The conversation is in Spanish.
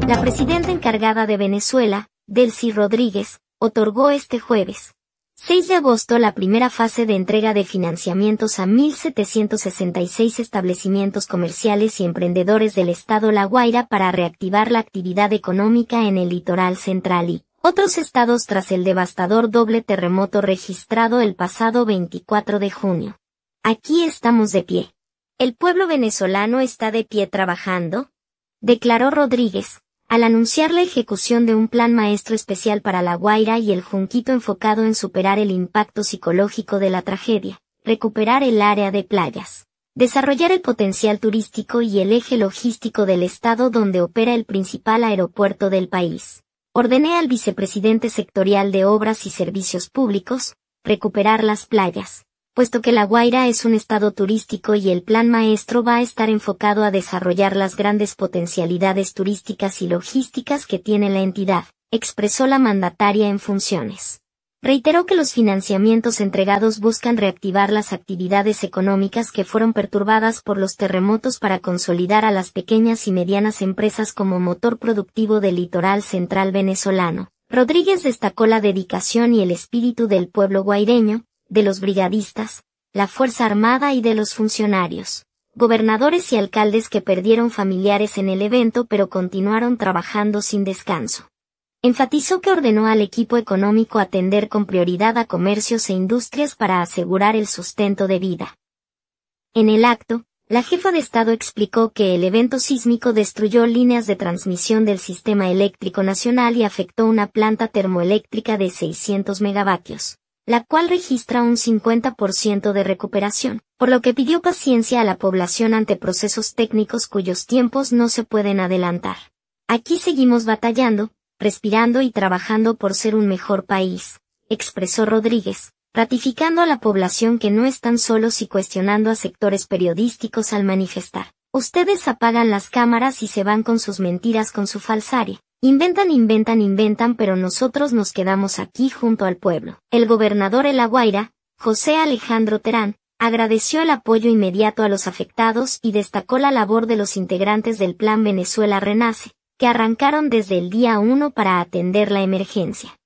La presidenta encargada de Venezuela, Delcy Rodríguez, otorgó este jueves, 6 de agosto, la primera fase de entrega de financiamientos a 1.766 establecimientos comerciales y emprendedores del estado La Guaira para reactivar la actividad económica en el litoral central y otros estados tras el devastador doble terremoto registrado el pasado 24 de junio. Aquí estamos de pie. El pueblo venezolano está de pie trabajando, declaró Rodríguez, al anunciar la ejecución de un plan maestro especial para La Guaira y el Junquito enfocado en superar el impacto psicológico de la tragedia, recuperar el área de playas, desarrollar el potencial turístico y el eje logístico del estado donde opera el principal aeropuerto del país. Ordené al vicepresidente sectorial de Obras y Servicios Públicos, recuperar las playas, puesto que La Guaira es un estado turístico y el plan maestro va a estar enfocado a desarrollar las grandes potencialidades turísticas y logísticas que tiene la entidad, expresó la mandataria en funciones. Reiteró que los financiamientos entregados buscan reactivar las actividades económicas que fueron perturbadas por los terremotos para consolidar a las pequeñas y medianas empresas como motor productivo del litoral central venezolano. Rodríguez destacó la dedicación y el espíritu del pueblo guaireño, de los brigadistas, la Fuerza Armada y de los funcionarios, gobernadores y alcaldes que perdieron familiares en el evento pero continuaron trabajando sin descanso. Enfatizó que ordenó al equipo económico atender con prioridad a comercios e industrias para asegurar el sustento de vida. En el acto, la jefa de Estado explicó que el evento sísmico destruyó líneas de transmisión del sistema eléctrico nacional y afectó una planta termoeléctrica de 600 megavatios. La cual registra un 50% de recuperación, por lo que pidió paciencia a la población ante procesos técnicos cuyos tiempos no se pueden adelantar. Aquí seguimos batallando, respirando y trabajando por ser un mejor país, expresó Rodríguez, ratificando a la población que no están solos y cuestionando a sectores periodísticos al manifestar. Ustedes apagan las cámaras y se van con sus mentiras, con su falsaria. Inventan, pero nosotros nos quedamos aquí junto al pueblo. El gobernador de La Guaira, José Alejandro Terán, agradeció el apoyo inmediato a los afectados y destacó la labor de los integrantes del Plan Venezuela Renace, que arrancaron desde el día 1 para atender la emergencia.